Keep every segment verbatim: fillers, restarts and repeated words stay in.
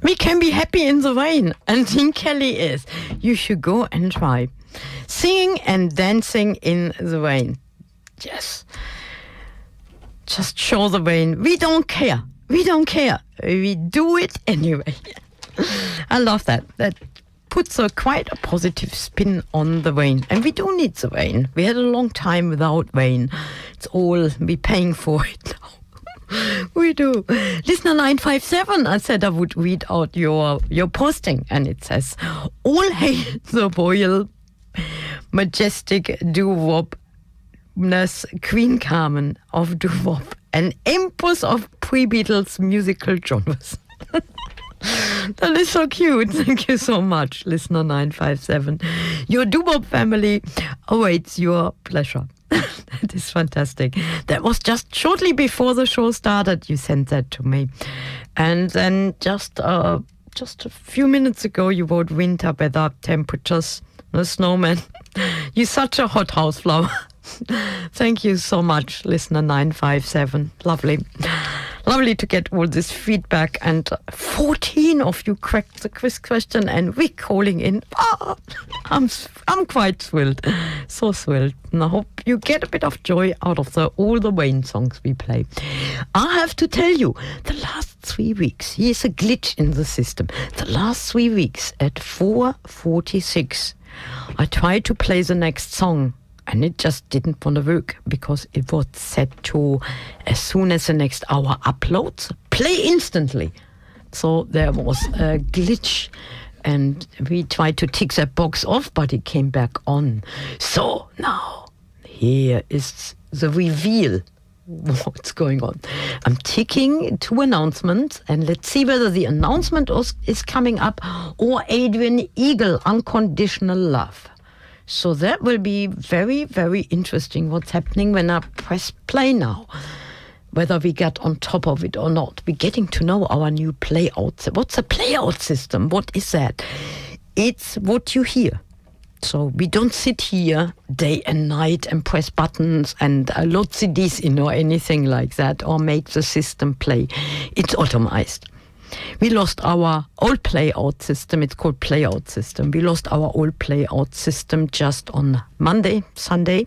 We can be happy in the rain. And Dean Kelly is. You should go and try. Singing and dancing in the rain. Yes. Just show the rain. We don't care. We don't care. We do it anyway. I love that. That puts a quite a positive spin on the rain. And we do need the rain. We had a long time without rain. It's all we're paying for it now. We do. Listener nine five seven, I said I would read out your, your posting. And it says, all hail the royal, majestic doo-wop ness Queen Carmen of doo-wop, an empress of pre-Beatles musical genres. That is so cute. Thank you so much, listener nine five seven. Your doo-wop family awaits your pleasure. That is fantastic. That was just shortly before the show started. You sent that to me. And then just uh, just a few minutes ago, you wrote winter weather, temperatures, no snowman. You're such a hot house flower. Thank you so much, listener nine five seven. Lovely. Lovely to get all this feedback. And fourteen of you cracked the quiz question and we're calling in. Oh, I'm, I'm quite thrilled. So thrilled. And I hope you get a bit of joy out of the, all the Wayne songs we play. I have to tell you, the last three weeks, here's a glitch in the system. The last three weeks at four forty-six, I tried to play the next song. And it just didn't want to work because it was set to, as soon as the next hour uploads, play instantly. So there was a glitch and we tried to tick that box off, but it came back on. So now, here is the reveal. What's going on? I'm ticking two announcements and let's see whether the announcement is coming up or Adrian Eagle, Unconditional Love. So that will be very, very interesting what's happening when I press play now. Whether we get on top of it or not. We're getting to know our new playout. What's a playout system? What is that? It's what you hear. So we don't sit here day and night and press buttons and uh, load C Ds in or anything like that or make the system play. It's automized. We lost our old playout system. It's called playout system. We lost our old playout system just on Monday, Sunday.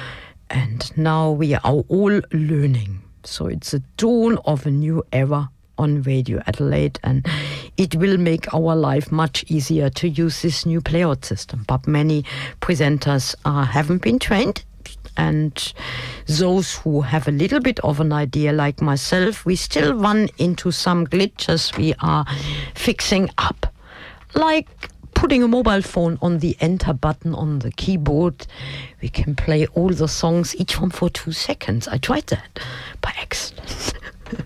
And now we are all learning. So it's a dawn of a new era on Radio Adelaide. And it will make our life much easier to use this new playout system. But many presenters uh, haven't been trained. And those who have a little bit of an idea like myself, we still run into some glitches we are fixing up. Like putting a mobile phone on the enter button on the keyboard. We can play all the songs, each one for two seconds. I tried that by accident.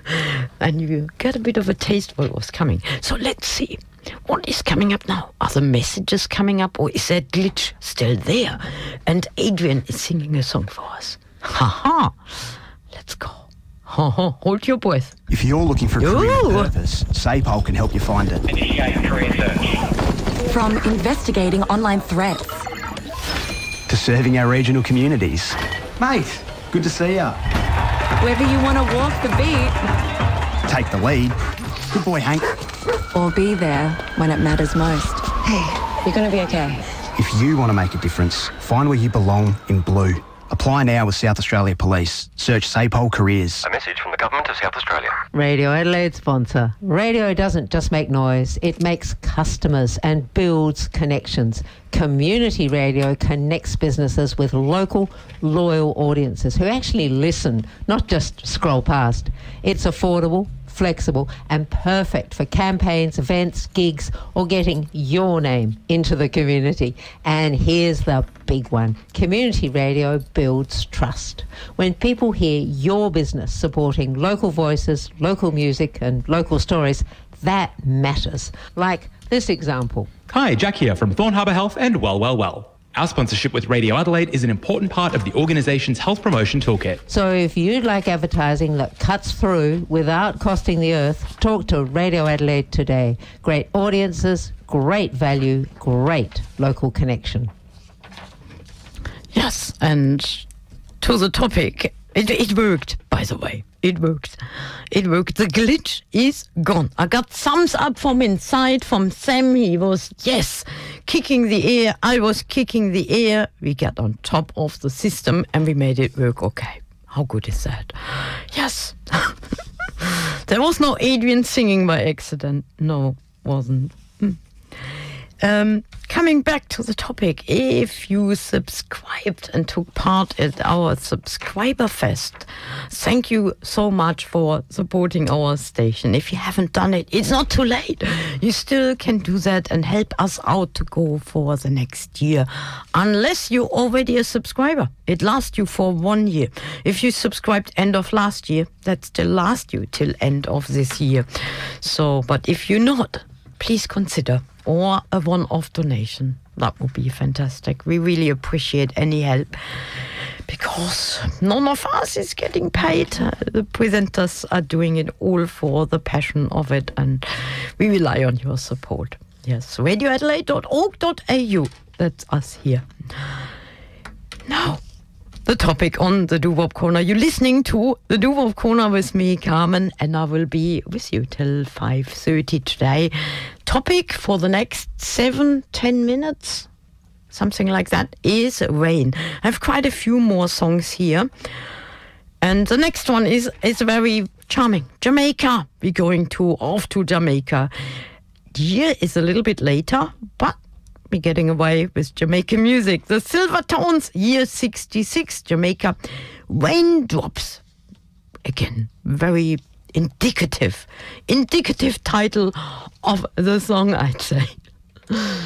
And you get a bit of a taste of what was coming. So let's see. What is coming up now? Are the messages coming up or is that glitch still there? And Adrian is singing a song for us. Ha ha! Let's go. Ha ha! Hold your breath. If you're looking for a career Ooh. purpose, SAPOL can help you find it. Initiate career search. From investigating online threats To serving our regional communities. Mate, good to see ya. whether you want to walk the beat Take the lead. Good boy, Hank. or be there when it matters most. Hey, you're going to be okay. If you want to make a difference, find where you belong in blue. Apply now with South Australia Police. Search SAPOL Careers. A message from the Government of South Australia. Radio Adelaide sponsor. Radio doesn't just make noise, it makes customers and builds connections. Community radio connects businesses with local, loyal audiences who actually listen, not just scroll past. It's affordable, flexible and perfect for campaigns, events, gigs or getting your name into the community. And here's the big one. Community radio builds trust. When people hear your business supporting local voices, local music and local stories, that matters. Like this example. Hi, Jack here from Thorn Harbour Health and Well, Well, Well. Our sponsorship with Radio Adelaide is an important part of the organisation's health promotion toolkit. So if you'd like advertising that cuts through without costing the earth, talk to Radio Adelaide today. Great audiences, great value, great local connection. Yes, and to the topic, it, it worked, by the way. it worked. It worked. The glitch is gone. I got thumbs up from inside from Sam. He was, yes, kicking the air. I was kicking the air. We got on top of the system and we made it work okay. How good is that? Yes. There was no Adrian singing by accident. No, wasn't. Mm. Um, coming back to the topic, if you subscribed and took part at our Subscriber Fest, thank you so much for supporting our station. If you haven't done it, it's not too late. You still can do that and help us out to go for the next year. Unless you're already a subscriber, it lasts you for one year. If you subscribed end of last year, that still lasts you till end of this year. So, but if you're not, please consider, or a one-off donation. That would be fantastic. We really appreciate any help because none of us is getting paid. Uh, the presenters are doing it all for the passion of it, and we rely on your support. Yes, radio adelaide dot org dot a u. That's us here. Now, the topic on the Doo-Wop Corner. You're listening to the Doo-Wop Corner with me, Carmen, and I will be with you till five thirty today. Topic for the next seven, ten minutes, something like that, is rain. I have quite a few more songs here. And the next one is, is very charming. Jamaica. We're going to off to Jamaica. The year is a little bit later, but we're getting away with Jamaican music. The Silvertones, year sixty-six, Jamaica. Raindrops. Again, very indicative, indicative title of the song, I'd say.